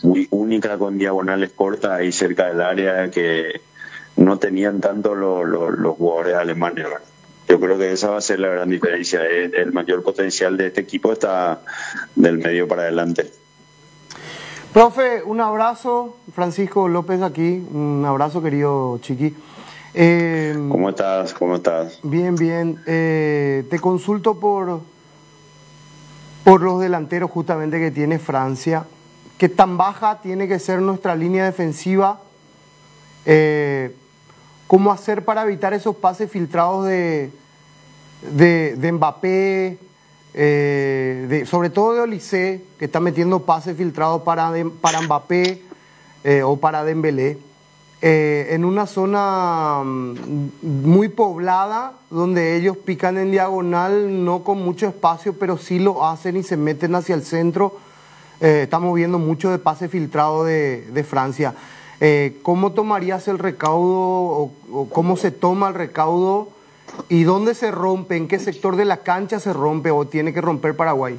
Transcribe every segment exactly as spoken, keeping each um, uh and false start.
muy única con diagonales cortas ahí cerca del área que no tenían tanto lo, lo, los jugadores alemanes, ¿verdad? Yo creo que esa va a ser la gran diferencia. El, el mayor potencial de este equipo está del medio para adelante. Profe, un abrazo. Francisco López aquí. Un abrazo, querido Chiqui. Eh, ¿Cómo estás? ¿Cómo estás? Bien, bien. Eh, te consulto por, por los delanteros justamente que tiene Francia. ¿Qué tan baja tiene que ser nuestra línea defensiva? Eh, ¿Cómo hacer para evitar esos pases filtrados de, de, de Mbappé, eh, de, sobre todo de Olise, que está metiendo pases filtrados para, de, para Mbappé eh, o para Dembélé, eh, en una zona muy poblada donde ellos pican en diagonal, no con mucho espacio, pero sí lo hacen y se meten hacia el centro? Eh, estamos viendo mucho de pases filtrados de, de Francia. Eh, ¿Cómo tomarías el recaudo o, o cómo se toma el recaudo y dónde se rompe, en qué sector de la cancha se rompe o tiene que romper Paraguay?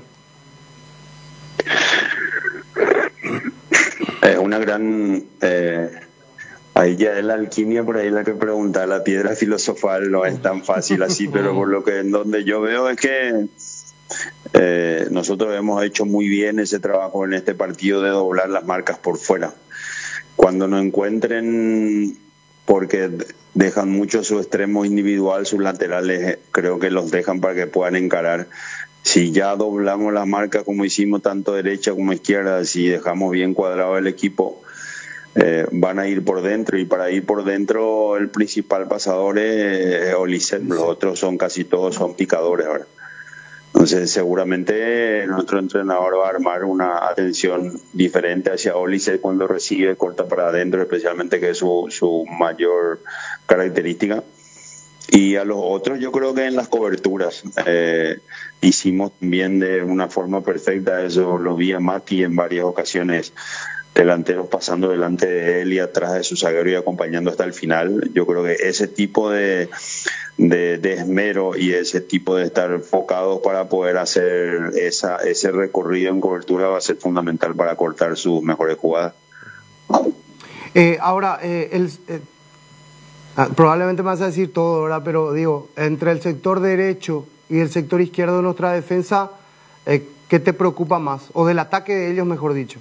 Eh, una gran... Eh, ahí ya es la alquimia, por ahí la que pregunta, la piedra filosofal no es tan fácil así, pero por lo que en donde yo veo es que eh, nosotros hemos hecho muy bien ese trabajo en este partido de doblar las marcas por fuera. Cuando no encuentren, porque dejan mucho su extremo individual, sus laterales creo que los dejan para que puedan encarar. Si ya doblamos la marca como hicimos tanto derecha como izquierda, si dejamos bien cuadrado el equipo, eh, van a ir por dentro, y para ir por dentro el principal pasador es Olise, los otros son casi todos son picadores ahora. Entonces seguramente nuestro entrenador va a armar una atención diferente hacia Olise cuando recibe, corta para adentro, especialmente, que es su, su mayor característica. Y a los otros yo creo que en las coberturas eh, hicimos bien de una forma perfecta eso. Lo vi a Mati en varias ocasiones, delanteros pasando delante de él y atrás de su zaguero y acompañando hasta el final. Yo creo que ese tipo de, de, de esmero y ese tipo de estar enfocados para poder hacer esa, ese recorrido en cobertura va a ser fundamental para cortar sus mejores jugadas. Eh, ahora, eh, el, eh, probablemente me vas a decir todo, ¿verdad? Pero digo, entre el sector derecho y el sector izquierdo de nuestra defensa, eh, ¿qué te preocupa más? O del ataque de ellos, mejor dicho.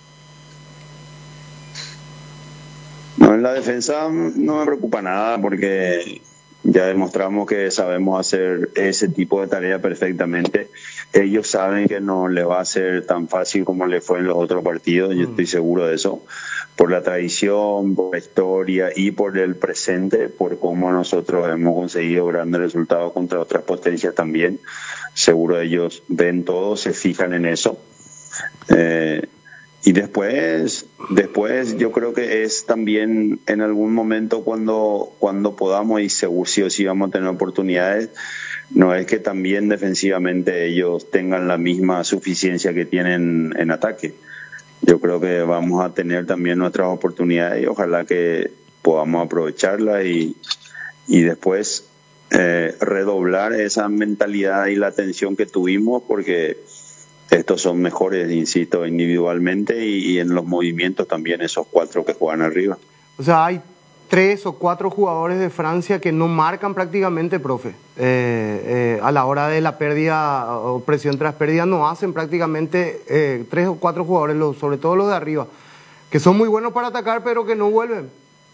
No, en la defensa no me preocupa nada porque ya demostramos que sabemos hacer ese tipo de tarea perfectamente. Ellos saben que no les va a ser tan fácil como le fue en los otros partidos, yo estoy seguro de eso, por la tradición, por la historia y por el presente, por cómo nosotros hemos conseguido grandes resultados contra otras potencias también. Seguro ellos ven todo, se fijan en eso. Eh, Y después, después yo creo que es también en algún momento cuando, cuando podamos, y seguro sí o sí vamos a tener oportunidades, no es que también defensivamente ellos tengan la misma suficiencia que tienen en ataque. Yo creo que vamos a tener también nuestras oportunidades y ojalá que podamos aprovecharlas y, y después eh, redoblar esa mentalidad y la atención que tuvimos, porque estos son mejores, insisto, individualmente y, y en los movimientos también, esos cuatro que juegan arriba. O sea, hay tres o cuatro jugadores de Francia que no marcan prácticamente, profe. Eh, eh, a la hora de la pérdida o presión tras pérdida no hacen prácticamente eh, tres o cuatro jugadores, los, sobre todo los de arriba, que son muy buenos para atacar pero que no vuelven.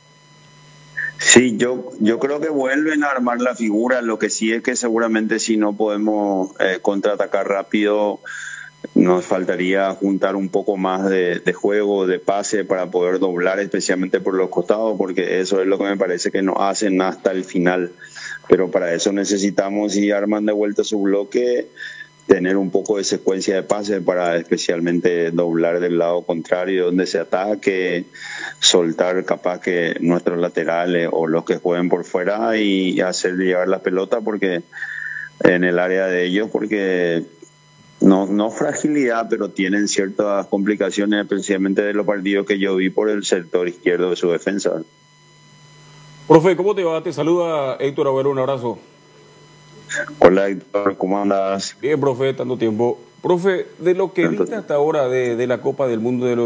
Sí, yo, yo creo que vuelven a armar la figura. Lo que sí es que seguramente si no podemos eh, contraatacar rápido, nos faltaría juntar un poco más de, de juego, de pase para poder doblar, especialmente por los costados, porque eso es lo que me parece que no hacen hasta el final. Pero para eso necesitamos, si arman de vuelta su bloque, tener un poco de secuencia de pase para especialmente doblar del lado contrario donde se ataque, soltar capaz que nuestros laterales o los que jueguen por fuera y hacer llevar la pelota porque en el área de ellos, porque no, no fragilidad, pero tienen ciertas complicaciones, especialmente de los partidos que yo vi por el sector izquierdo de su defensa. Profe, ¿cómo te va? Te saluda Héctor Agüero, un abrazo. Hola Héctor, ¿cómo andas? Bien, profe, tanto tiempo. Profe, de lo que viste hasta ahora de, de la Copa del Mundo de los